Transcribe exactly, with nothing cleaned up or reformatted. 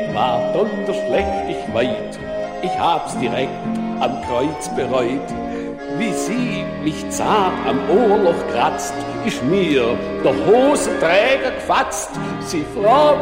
war donnerschlecht, ich weit. Ich hab's direkt am Kreuz bereut. Wie sie mich zart am Ohrloch kratzt, ist mir der Hosenträger gefatzt. Sie fragt